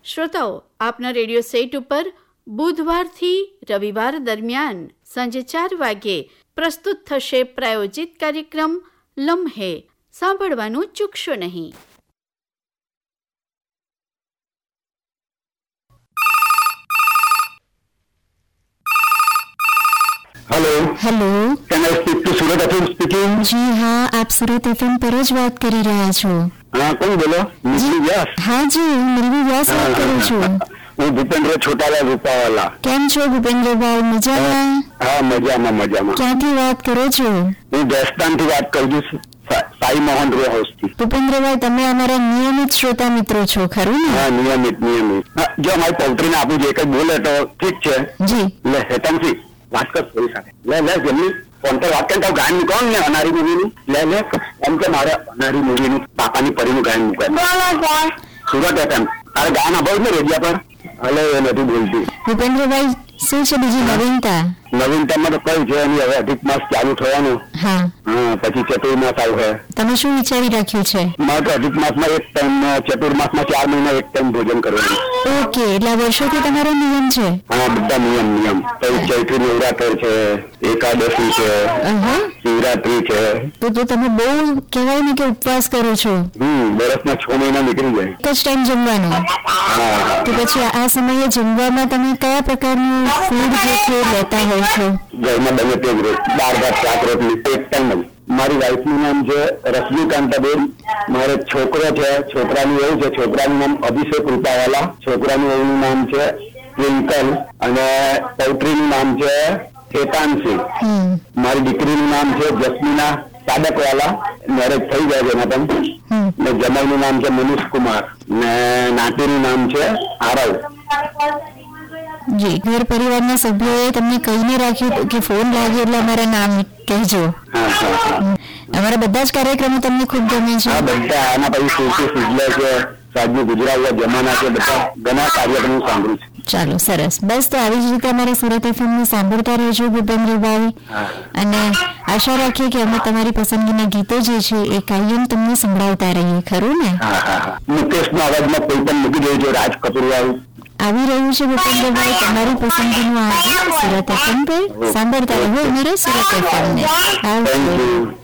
શ્રોતાઓ, આપના radio set ઉપર બુધવારથી રવિવાર દરમિયાન સાંજે 4 વાગ્યે પ્રસ્તુત થશે પ્રાયોજિત કાર્યક્રમ લમ્હે. સાંભળવાનું ચૂકશો નહીં. Hello hello can I speak to Surat FM speaking? जी हाँ, आप सूरत एफएम पर જ વાત કરી રહ્યા છો. हाँ, कोण बोलो? मिश्री व्यास. હા જી, હું મિલવી વ્યાસ વાત કરું છું. હું ભૂપેન્દ્ર છોટાલા રૂપાવાલા. કેમ છો ભૂપેન્દ્રભાઈ? મજામાં? હા, મજામાં મજામાં. ક્યાંથી વાત કરો છો? હું દેસ્તાનથી વાત કરું છું, સાઈ મોહન રો હાઉસથી. ભૂપેન્દ્રભાઈ, તમે અમારા નિયમિત શ્રોતા મિત્રો છો, ખરું ને? હા, નિયમિત. હા, જો અમારી પૌત્રીને આપું જે કંઈ બોલે તો ઠીક છે. જી લે હેતનથી વાત કર થોડી સાથે. લે જમની ફોન પર વાત કરીને ગાયન મૂકવાનું ને અનારી મૂવીનું. લે એમ કે મારે અનારી મૂવીનું પાપાની પરીનું ગાયન મૂકવાનું. સુરત એફએમ તારે ગાયન અભાવ ને રેડિયા પર. હલે એ નથી બોલતી. ભૂપેન્દ્રભાઈ, શું છે બીજી નવીનતા? નવીનતામાં તો કઈ છે એની હવે અધિક માસ ચાલુ થવાનું. હા, પછી ચતુર્માસ આવશે. તમે શું વિચારી રાખ્યું છે? મારે તો અધિક માસમાં એક ટાઈમ, ચતુર્માસમાં 4 મહિના એક ટાઈમ ભોજન કરવાનું. ઓકે, એટલા વર્ષોથી તમારો નિયમ છે? હા, બધા નિયમ. પછી ચૈત્રી નવરાત્ર છે, એકાદશી છે, શિવરાત્રી છે. તો તમે બહુ કહેવાય ને કે ઉપવાસ કરો છો. વર્ષના 6 મહિના નીકળી જાય. એક જ ટાઈમ જમવાનો. હા. તો પછી આ સમયે જમવામાં તમે કયા પ્રકારનું ફૂડ જે છે લેતા હોય છો? ઘરમાં બને તે જ રોજ દાળ ભાત શાક રોટલી એક ટાઈમ જ. મારી વાઈફનું નામ છે રશ્મિકાંતાબેન. મારે છોકરો છે, છોકરાનું એવું છે, છોકરાનું નામ અભિષેક રૂપાવાલા, છોકરાનું એવું નામ છે ટ્વિંકલ, અને પૌત્રીનું નામ છે હેતાંશી. મારી દીકરીનું નામ છે જસ્મીના સાદકવાલા, મેરેજ થઈ જાય છે એના પણ. ને જમાઈનું નામ છે મનીષ કુમાર, ને નાતીનું નામ છે આરવ. જી, ઘર પરિવારના સભ્યોએ તમને કહીને રાખ્યું કે ફોન લાગે એટલે અમારા નામ કહેજો. અમારા બધા જ કાર્યક્રમો તમને ખૂબ ગમે છે? હા, બધા. આના પછી સુરતી સિઝલર છે, સાજનું ગુજરાત જમાના છે, બધા ઘણા કાર્યક્રમો સાંભળું છું. ચાલો, સરસ. બસ, તો આવી જ રીતે અમારા સુરત એફએમ સાંભળતા રહેજો ભૂપેન્દ્રભાઈ, અને આશા રાખીએ કે અમે તમારી પસંદગીના ગીતો જે છે એ કાયમ તમને સંભળાવતા રહીએ, ખરું ને? મુકેશના અવાજમાં કોઈ પણ મૂકી દેજો, રાજ કપૂર વાળું આવી રહ્યું છે ભૂપેન્દ્રભાઈ તમારી પસંદગીનું આ ગીત સુરત એફએમ પર. સાંભળતા રહો અમારા સુરત એફએમ ને. આવજો.